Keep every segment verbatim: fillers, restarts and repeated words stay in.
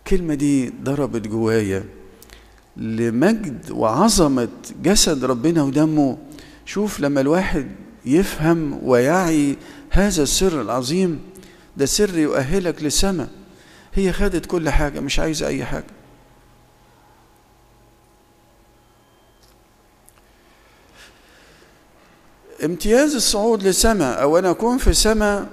الكلمة دي ضربت جوايا لمجد وعظمة جسد ربنا ودمه. شوف لما الواحد يفهم ويعي هذا السر العظيم، ده سر يؤهلك للسماء. هي خدت كل حاجة، مش عايزة أي حاجة. امتياز الصعود للسماء أو أنا أكون في السماء،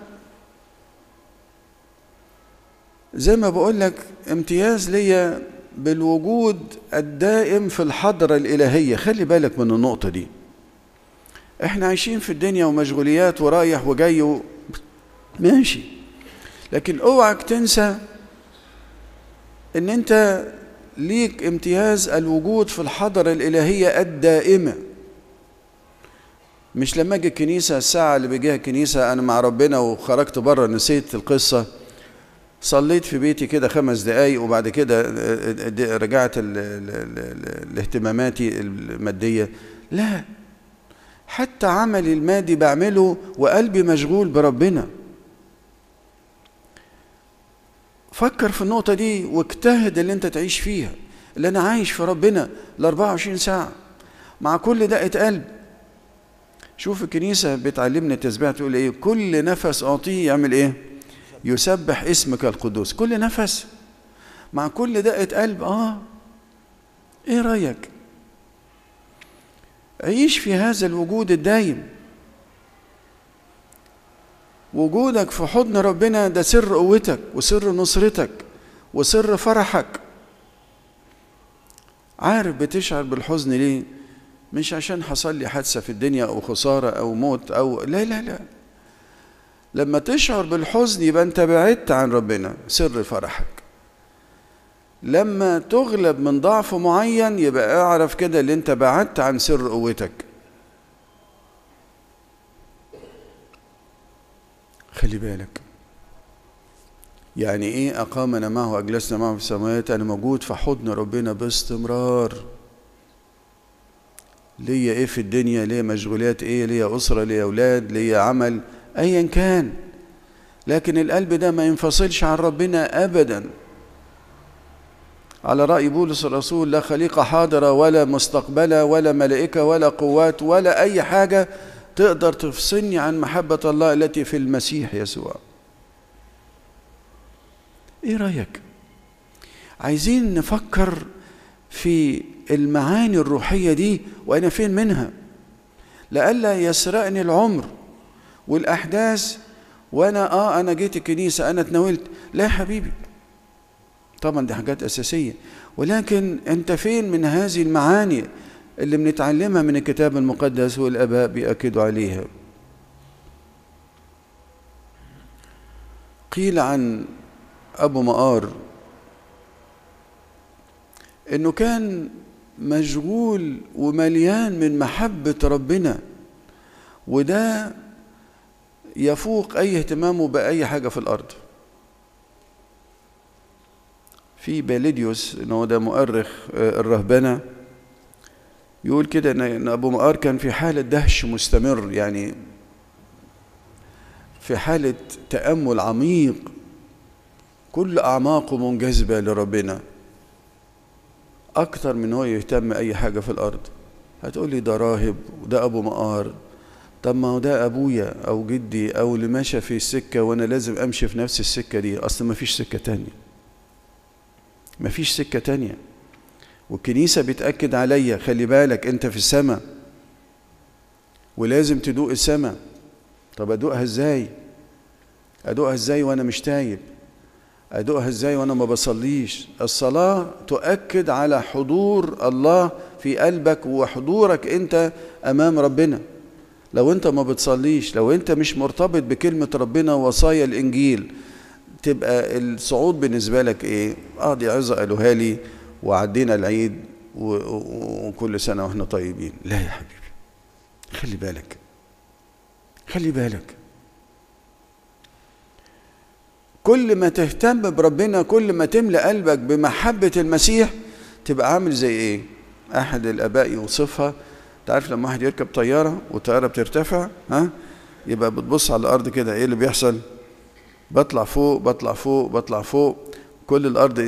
زي ما بقول لك امتياز ليا بالوجود الدائم في الحضرة الإلهية. خلي بالك من النقطة دي. احنا عايشين في الدنيا ومشغوليات ورايح وجاي و... ماشي، لكن اوعك تنسى ان انت ليك امتياز الوجود في الحضرة الإلهية الدائمة. مش لما اجي الكنيسة الساعة اللي بيجيها الكنيسة انا مع ربنا وخرجت بره نسيت القصة، صليت في بيتي كده خمس دقايق وبعد كده رجعت لاهتماماتي المادية. لا، حتى عملي المادي بعمله وقلبي مشغول بربنا. فكر في النقطة دي واجتهد اللي انت تعيش فيها، اللي انا عايش في ربنا ال أربعة وعشرين ساعة مع كل دقة قلب. شوف الكنيسة بتعلمنا التسبيح تقول ايه؟ كل نفس اعطيه يعمل ايه؟ يسبح اسمك القدوس. كل نفس مع كل دقة قلب. اه ايه رأيك؟ عيش في هذا الوجود الدايم. وجودك في حضن ربنا ده سر قوتك وسر نصرتك وسر فرحك. عارف بتشعر بالحزن ليه؟ مش عشان حصل لي حادثة في الدنيا أو خسارة أو موت أو لا لا لا. لما تشعر بالحزن يبقى أنت بعدت عن ربنا، سر فرحك. لما تغلب من ضعف معين يبقى اعرف كده اللي أنت بعدت عن سر قوتك. خلي بالك، يعني ايه اقامنا معه واجلسنا معه في السماوات؟ انا موجود في حضن ربنا باستمرار. ليا ايه في الدنيا؟ ليا مشغولات ايه؟ ليا اسره، ليا اولاد، ليا عمل، ايا كان، لكن القلب ده ما ينفصلش عن ربنا ابدا. على راي بولس الرسول: لا خليقه حاضره ولا مستقبله ولا ملائكه ولا قوات ولا اي حاجه تقدر تفصلني عن محبة الله التي في المسيح يسوع. ايه رأيك؟ عايزين نفكر في المعاني الروحية دي وانا فين منها، لئلا يسرقني العمر والاحداث وانا اه انا جيت الكنيسة انا اتناولت. لا يا حبيبي، طبعا دي حاجات اساسية، ولكن انت فين من هذه المعاني اللي بنتعلمها من الكتاب المقدس والآباء بيأكدوا عليها؟ قيل عن أبو مقار إنه كان مشغول ومليان من محبة ربنا، وده يفوق أي اهتمامه بأي حاجة في الأرض. في باليديوس إنه ده مؤرخ الرهبنة يقول كده ان ابو مقار كان في حالة دهش مستمر، يعني في حالة تأمل عميق، كل اعماقه منجذبة لربنا اكتر من هو يهتم اي حاجة في الارض. هتقولي ده راهب وده ابو مقار، طب ما هو ده ابويا او جدي او اللي ماشى في السكة وانا لازم امشي في نفس السكة دي. اصلا ما فيش سكة تانية، ما فيش سكة تانية. والكنيسة بتأكد عليا خلي بالك انت في السماء ولازم تدوق السماء. طب ادوقها ازاي؟ ادوقها ازاي وانا مش تايب؟ ادوقها ازاي وانا ما بصليش؟ الصلاة تؤكد على حضور الله في قلبك وحضورك انت امام ربنا. لو انت ما بتصليش، لو انت مش مرتبط بكلمة ربنا ووصايا الانجيل، تبقى الصعود بالنسبة لك ايه؟ اه دي عظة قالوها لي وعدينا العيد وكل سنة واحنا طيبين. لا يا حبيبي، خلي بالك، خلي بالك. كل ما تهتم بربنا، كل ما تملأ قلبك بمحبة المسيح، تبقى عامل زي ايه؟ احد الاباء يوصفها، تعرف لما واحد يركب طيارة والطيارة بترتفع، ها يبقى بتبص على الارض كده، ايه اللي بيحصل؟ بطلع فوق بطلع فوق بطلع فوق، كل الارض